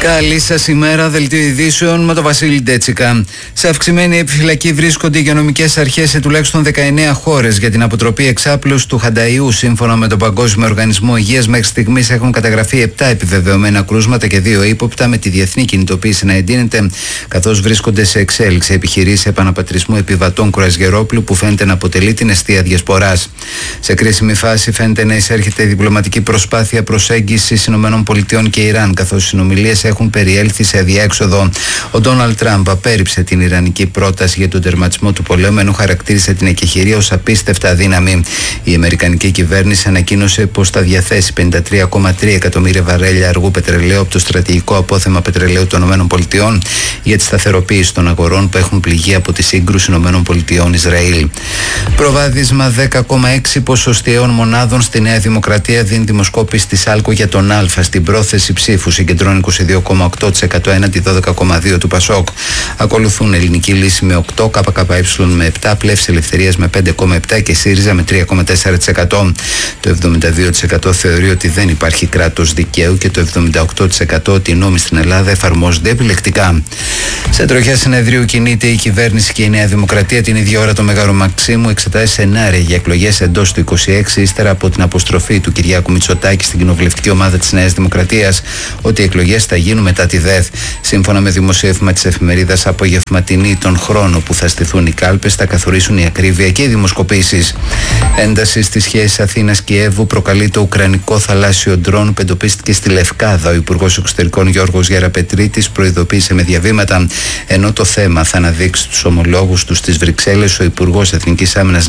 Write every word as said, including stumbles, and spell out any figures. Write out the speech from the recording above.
Καλή σας ημέρα, δελτίο ειδήσεων με τον Βασίλη Ντέτσικα. Σε αυξημένη επιφυλακή βρίσκονται οι υγειονομικές αρχές σε τουλάχιστον δεκαεννέα χώρες για την αποτροπή εξάπλωσης του χανταϊού. Σύμφωνα με τον Παγκόσμιο Οργανισμό Υγείας, μέχρι στιγμής έχουν καταγραφεί επτά επιβεβαιωμένα κρούσματα και δύο ύποπτα, με τη διεθνή κινητοποίηση να εντείνεται, καθώς βρίσκονται σε εξέλιξη επιχειρήσεις επαναπατρισμού επιβατών κρουαζιερόπλου που φαίνεται να αποτελεί την εστία διασποράς. Σε κρίσιμη φάση φαίνεται να εισέρχεται η διπλωματική προσπάθεια προσέγγισης ΗΠΑ και Ιράν, καθώς οι συνομιλίες έχουν περιέλθει σε αδιέξοδο. Ο Ντόναλντ Τραμπ απέρριψε την ιρανική πρόταση για τον τερματισμό του πολέμου, ενώ χαρακτήρισε την εκεχηρία ως απίστευτα αδύναμη. Η αμερικανική κυβέρνηση ανακοίνωσε πως θα διαθέσει πενήντα τρία κόμμα τρία εκατομμύρια βαρέλια αργού πετρελαίου από το στρατηγικό απόθεμα πετρελαίου των ΗΠΑ για τη σταθεροποίηση των αγορών που έχουν πληγεί από τη σύγκρουση ΗΠΑ-Ισραήλ. Προβάδισμα δέκα κόμμα έξι ποσοστιαίων μονάδων στη Νέα Δημοκρατία δίνει δημοσκόπηση της Άλκο για τον Α στην πρόθεση ψήφου. Συγκεντρώνει είκοσι δύο κόμμα οκτώ τοις εκατό έναντι δώδεκα κόμμα δύο τοις εκατό του Πασόκ. Ακολουθούν Ελληνική Λύση με οκτώ, ΚΚΕ με επτά, Πλεύση Ελευθερίας με πέντε κόμμα επτά και ΣΥΡΙΖΑ με τρία κόμμα τέσσερα τοις εκατό. Το εβδομήντα δύο τοις εκατό θεωρεί ότι δεν υπάρχει κράτος δικαίου και το εβδομήντα οκτώ τοις εκατό ότι οι νόμοι στην Ελλάδα εφαρμόζονται επιλεκτικά. Σε τροχιά συνεδρίου κινείται η κυβέρνηση και η Νέα Δημοκρατία. Την ίδια ώρα το Μέγαρο Μαξίμου εξετάζει σενάρια για εκλογές εντός του είκοσι έξι, ύστερα από την αποστροφή του Κυριάκου Μητσοτάκη στην κοινοβουλευτική ομάδα της Νέας Δημοκρατίας ότι οι εκλογές θα γίνουν μετά τη ΔΕΘ. Σύμφωνα με δημοσίευμα της εφημερίδας Απογευματινή, τον χρόνο που θα στηθούν οι κάλπες θα καθορίσουν η ακρίβεια και οι δημοσκοπήσεις. Ένταση στις σχέσεις Αθήνας-Κιέβου προκαλεί το ουκρανικό θαλάσσιο ντρόν που εντοπίστηκε στη Λευκάδα. Ο Υπουργός Εξωτερικών Γιώργος Γεραπετρίτης προειδοποίησε με διαβήματα, ενώ το θέμα θα αναδείξει τους ομολόγους του στις Βρυξέλλες. Ο Υπουργός Εθνικής Άμυνας